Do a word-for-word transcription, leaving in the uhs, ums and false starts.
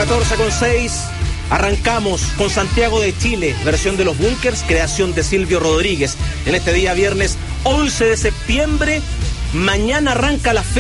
catorce con seis. Arrancamos con Santiago de Chile, versión de Los Bunkers, creación de Silvio Rodríguez. En este día viernes once de septiembre, mañana arranca la fecha